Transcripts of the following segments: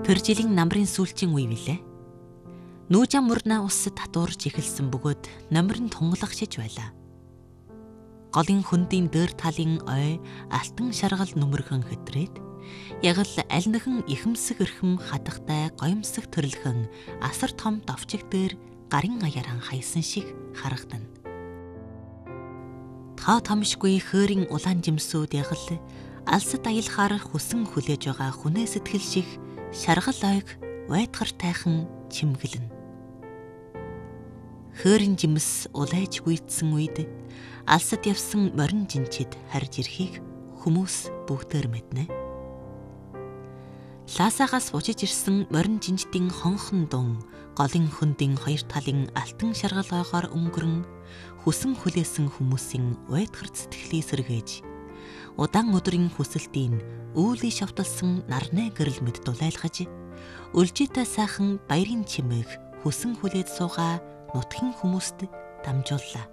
Тэр жилийн намрын сүүлчийн үе билээ. Нүүжан мөрнө ус татуурж эхэлсэн бөгөөд намрын тунгалахшиж байлаа. Голын хөндийн дээр талын ой алтан шаргал нүмерхэн хэтрээд яг л аль нэгэн ихэмсэг эрхэм хатагтай гоёмсог төрлөхөн асар том довчиг дээр гарын аяаран хайсан шиг харагдана. Та томшгүй хөөрийн улаан жимсүүд яг л алсад аялахаар хүсэн хүлээж байгаа хүнээ сэтгэл шиг шаргал ойг вайтгар тайхан чимгэлнэ. Хөөрийн жимс улайж гүйцсэн үед алсад явсан морин жинчид харж ирэхийг хүмүүс бүгдээр мэднэ. Лаасаагаас бужиж ирсэн морин жинчдийн хонхон дун голын хөндийн хоёр талын алтан шаргал ойгоор өнгөрөн хүсэн хүлээсэн хүмүүсийн вайтгар сэтгэлийг сэргээж удаан өдрийн хүсэлтийн үүлий шавталсан нарны гэрэл мэд дулайлгаж өлжитэй сайхан баярын чимээг хүсэн хүлээд суугаа нутгийн хүмүүст дамжууллаа.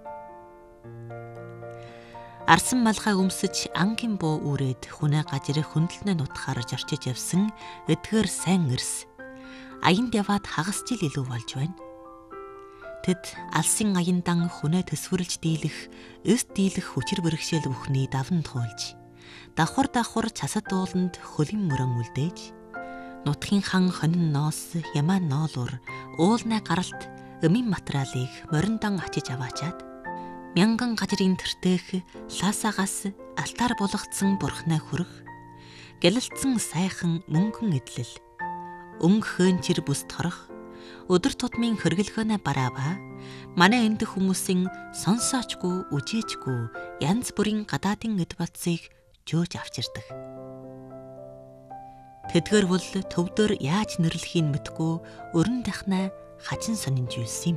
Арсан малгай өмсөж ангийн буу үрээд хүнээ гажирыг хөндлөнө нутгаар жарчиж явсан эдгээр сайн эрс аянд яваад хагас жил илүү болж байна. Тэд алсын аяндан хүнээ төсвөрлж дийлэх, эс дийлэх хүчир бэрхшээл бүхний даван туулж, давхар цасад ууланд хөлийн мөрөн үлдээж, нутгийн хан хонин ноос ямаа ноолуур уулнаа гаралт эмийн материалыг мориндан ачиж аваачаад мянган гажрын тэртээх лаасаагаас алтаар булгацсан бурхнаа хүрэх, гэлэлцсэн сайхан мөнгөн эдлэл, өнгө хөөнчир бүс торох, өдөр тутмын хөргөлгөөнэ бараава манай эндх хүмүүсийн сонсоочгүй үжээчгүй янз бүрийн гадаадын эд батцыг жөөж авчирдаг. Тэдгээр бол төвдөр яаж нэрлэхийг мэдгүй өрн дахнаа хачин сонинж юусэн юм.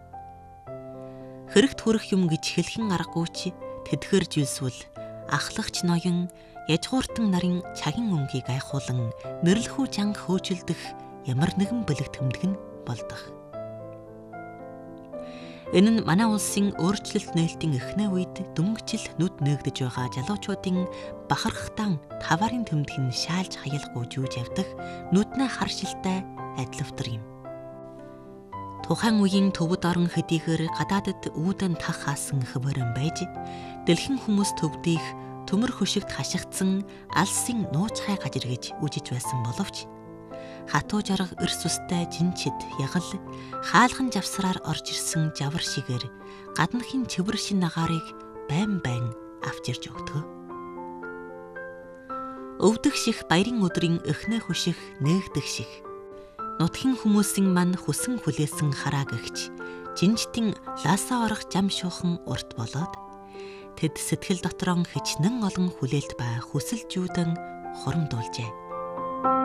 Хэрэгт хүрэх юм гэж хэлхэн аргагүй ч тэдгээр зүйлсвэл ахлагч ноён яжгууртан нарын чагийн өнгийг айхуулан нэрлэхүү чанга хөөжилдөх ямар нэгэн бэлэг тэмдэг нь болдох. Энэ нь манай улсын өөрчлөлт нээлтийн эхний үед дөнгөжил нүд нээгдэж байгаа залуучуудын бахархтан таварын тэмдгийг шаалж хаялгүй жүүж явдах нүднэ харшилтай адилвтар юм. Тухайн үеийн төвд орон хэдийгээр гадаадд үүдэн тах хаасан хөвөрөн байж дэлхийн хүмүүс төвдийг төмөр хөшигт хашигдсан алсын нуучхай гажир гэж үжиж байсан боловч хатуу жарга эрс устай жинчид яг л хаалхан завсраар орж ирсэн жавар шигээр гадныхын чөвөр шин агаарыг байн авч ирж өгдөг. Өвдөх шиг баярын өдрийн эхнээ хөших нээгдэх шиг нутгийн хүмүүсийн мань хүсэн хүлээсэн хараа гэгч жинчдийн лаасаа орох жам шуухан урт болоод тэд сэтгэл дотроо хичнээн олон хүлээлт ба хүсэл жүүдэн хоромдуулжээ.